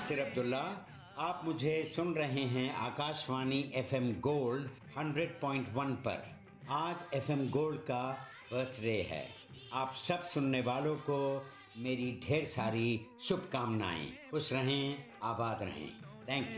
नासिर अब्दुल्ला। आप मुझे सुन रहे हैं आकाशवाणी FM गोल्ड 100.1 पर। आज FM गोल्ड का बर्थडे है। आप सब सुनने वालों को मेरी ढेर सारी शुभकामनाएं। खुश रहें, आबाद रहें। Thank you.